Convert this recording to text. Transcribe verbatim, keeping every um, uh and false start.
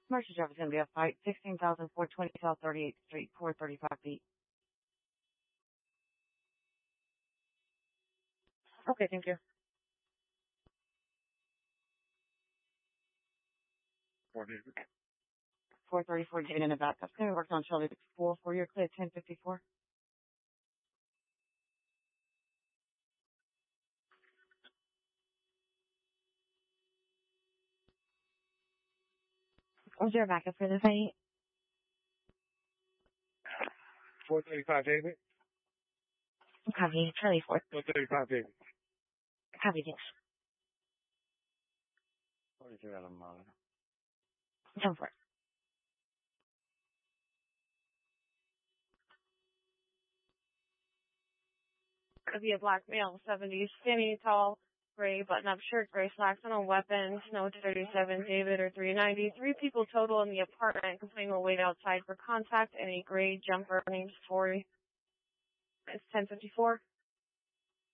Commercial Drive is going to be a fight. sixteen thousand four hundred twenty South thirty-eighth Street, four thirty-five feet. Okay, thank you. four thirty-four, getting in the back. That's going to be working on Charlie four for your clear, ten fifty-four. Was there a backup for the fight? four thirty-five, David. Copy. Charlie four. four thirty-five, David. Copy, thanks. forty-three out of mile. Go for it. Could be a black male, seventies, skinny, tall, gray button-up shirt, gray slacks, and no weapons. No thirty-seven, David, or three ninety. Three people total in the apartment. Complaint will wait outside for contact. Any gray jumper named Tori. It's ten fifty-four.